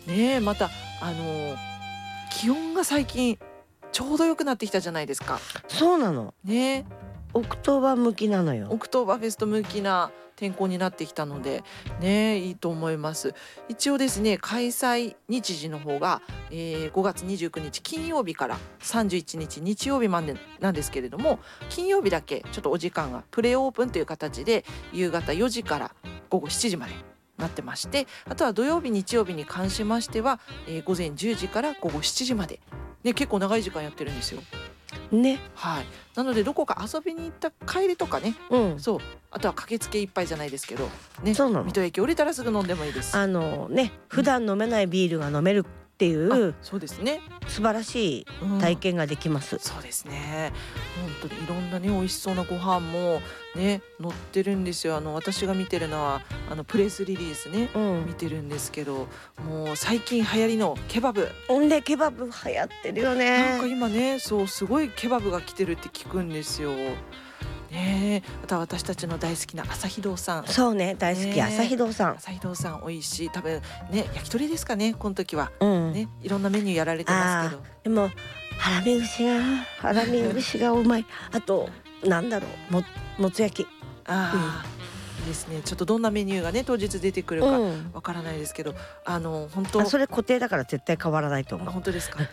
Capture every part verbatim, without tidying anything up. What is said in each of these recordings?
ねえ、またあの気温が最近ちょうど良くなってきたじゃないですか。 そうなの。 ね、 オクトーバー向きなのよ。 オクトーバーフェスト向きな天候になってきたのでね、いいと思います。一応ですね、開催日時の方が、えー、ごがつにじゅうくにち金曜日からさんじゅういちにち日曜日までなんですけれども、金曜日だけちょっとお時間がプレオープンという形で夕方よじからごごしちじまでなってまして、あとは土曜日日曜日に関しましては、えー、午前じゅうじからごごしちじまで、ね、結構長い時間やってるんですよ。 ね。 はい、なのでどこか遊びに行った帰りとかね、 うん。 そう、あとは駆けつけ一杯じゃないですけど、ね、 そうなの。 水戸駅降りたらすぐ飲んでもいいです。 あのね、普段飲めないビールが飲めるっていうあ、そうですね。 素晴らしいうん、 体験ができます。 そうですね。本当にいろんなね美味しそうなご飯もね載ってるんですよ。あの私が見てるのはあのプレスリリースね、 うん。 見てるんですけど、もう最近流行りのケバブ。 んでケバブ流行ってるよなんかね。 今ね、そうすごいケバブが来てるって聞くんですよ。ねえ、あとは私たちの大好きな朝日堂さん。 そうね、大好き、 ね朝日堂さん。 朝日堂さん美味しい、多分ね焼き鳥ですかね、この時は。 うん。 ね、いろんなメニューやられてますけど。 ああ、でもハラミ串がハラミ串がうまい。あとなんだろう、ももつ焼き。 ああ、いいですね。ちょっとどんなメニューがね当日出てくるかうん。 わからないですけど、あの本当、 あ、それ固定だから絶対変わらないと思う。 本当ですか。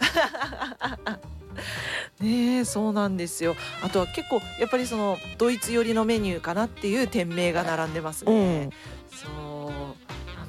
ねえ、そうなんですよ。あとは結構やっぱりそのドイツ寄りのメニューかなっていう店名が並んでますうね。 ん。 そう。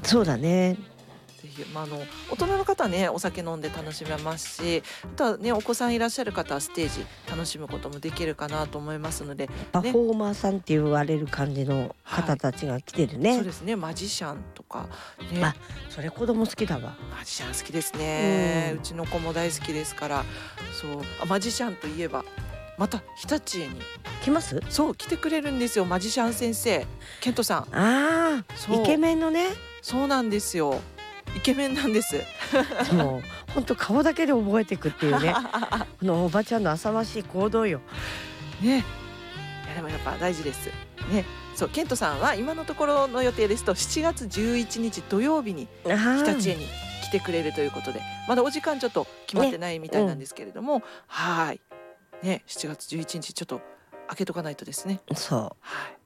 そうだね。 ぜひ、まあ、あの大人の方はねお酒飲んで楽しめますし、あとはねお子さんいらっしゃる方はステージ楽しむこともできるかなと思いますので、ね、 パフォーマーさんって言われる感じの方たちが来てるね。 そうですね、マジシャンとかね。 あ、それ子供好きだわ。 マジシャン好きですね、 ううんちの子も大好きですから。そう、あ、マジシャンといえばまた日立へに来ます？ そう来てくれるんですよ、マジシャン先生ケントさん。 ああ、 そうイケメンのね。 そうなんですよ、イケメンなんです。 でも本当顔だけで覚えていくっていうね。このおばちゃんの浅ましい行動よ。 ね、いやでもやっぱ大事ですね。そう、ケントさんは今のところの予定ですとしちがつじゅういちにち土曜日にああ、 日立へに来てくれるということで、まだお時間ちょっと決まってないみたいなんですけれども、はいね、しちがつじゅういちにちちょっと開けとかないとですね。 そう。 はい。